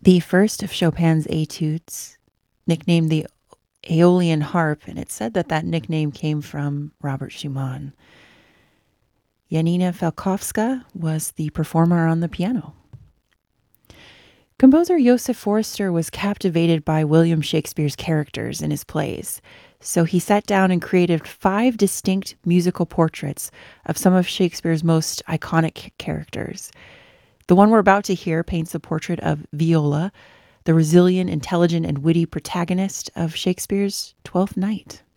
The first of Chopin's etudes, nicknamed the Aeolian harp, and it's said that that nickname came from Robert Schumann. Janina Falkowska was the performer on the piano. Composer Joseph Forster was captivated by William Shakespeare's characters in his plays, so he sat down and created 5 distinct musical portraits of some of Shakespeare's most iconic characters. The one we're about to hear paints a portrait of Viola, the resilient, intelligent, and witty protagonist of Shakespeare's Twelfth Night.